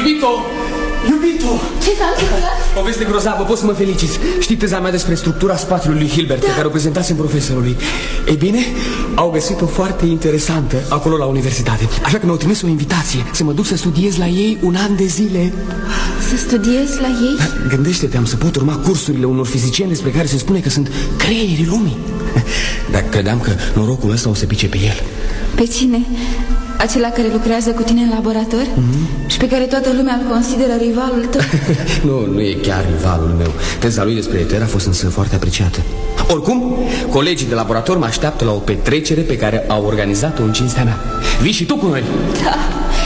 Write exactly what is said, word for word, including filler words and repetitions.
Iubito! Iubito! Ce s-a întâmplat? O veste grozavă, poți să mă feliciți. Știi teza mea despre structura spațiului lui Hilbert, da, pe care o prezentasem profesorului. Ei bine, au găsit-o foarte interesantă acolo la universitate. Așa că mi-au trimis o invitație să mă duc să studiez la ei un an de zile. Să studiez la ei? Gândește-te, am să pot urma cursurile unor fizicieni despre care se spune că sunt creierii lumii. Dar credeam că norocul ăsta o să pice pe el. Pe cine? Acela care lucrează cu tine în laborator? Mm-hmm. Și pe care toată lumea îl consideră rivalul tău? Nu, nu e chiar rivalul meu. Teza lui despre eter a fost însă foarte apreciată. Oricum, colegii de laborator mă așteaptă la o petrecere pe care au organizat-o în cinstea mea. Vii și tu cu noi? Da.